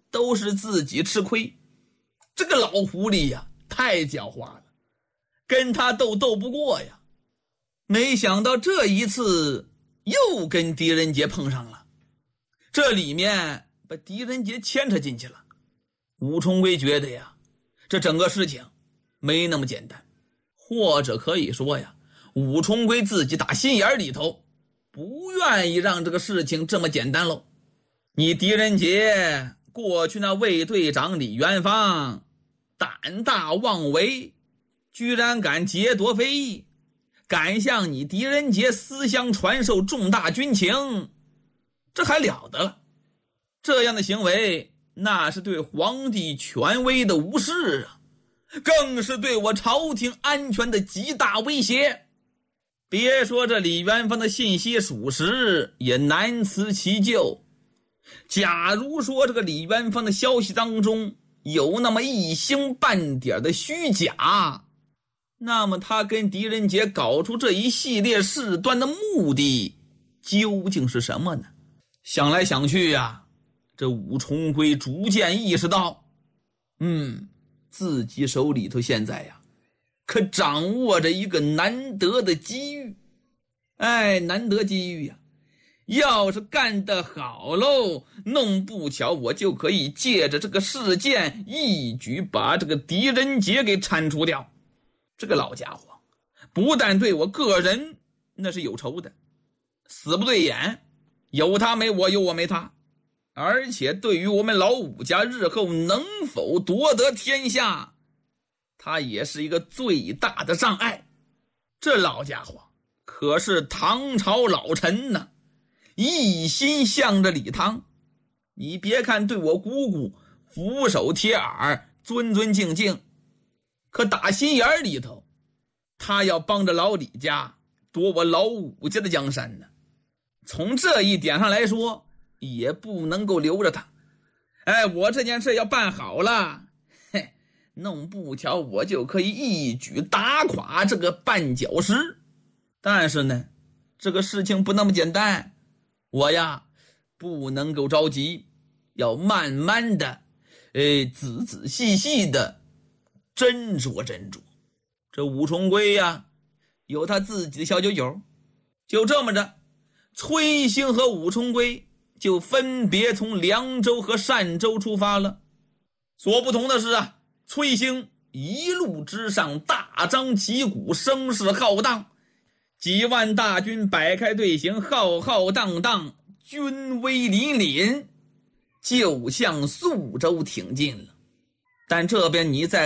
都是自己吃亏。这个老狐狸呀，太狡猾了，跟他斗不过呀。没想到这一次又跟狄仁杰碰上了，这里面把狄仁杰牵扯进去了。武重归觉得呀，这整个事情没那么简单，或者可以说呀，武重归自己打心眼里头不愿意让这个事情这么简单喽。你狄仁杰过去那卫队长李元芳胆大妄为，居然敢劫夺非议，敢向你狄仁杰私相传授重大军情，这还了得了？这样的行为那是对皇帝权威的无视啊，更是对我朝廷安全的极大威胁。别说这李元芳的信息属实，也难辞其咎。假如说这个李元芳的消息当中有那么一星半点的虚假，那么他跟狄仁杰搞出这一系列事端的目的究竟是什么呢？想来想去呀，这武重归逐渐意识到，自己手里头现在呀，可掌握着一个难得的机遇。难得机遇呀，要是干得好喽，弄不巧我就可以借着这个事件一举把这个狄仁杰给铲除掉。这个老家伙不但对我个人那是有仇的，死不对眼，有他没我，有我没他，而且对于我们老武家日后能否夺得天下，他也是一个最大的障碍。这老家伙可是唐朝老臣呢，一心向着李唐。你别看对我姑姑俯首帖耳，尊尊敬敬，可打心眼里头他要帮着老李家夺我老武家的江山呢。从这一点上来说，也不能够留着他。我这件事要办好了，弄不巧我就可以一举打垮这个绊脚石。但是呢，这个事情不那么简单，我呀不能够着急，要慢慢的仔仔细细的斟酌斟酌。这武重归呀有他自己的小九九。就这么着，崔兴和武重归就分别从凉州和单州出发了。所不同的是啊，崔兴一路之上大张旗鼓，声势浩荡，几万大军摆开队形，浩浩荡荡，军威凛凛，就向宿州挺进了。但这边你再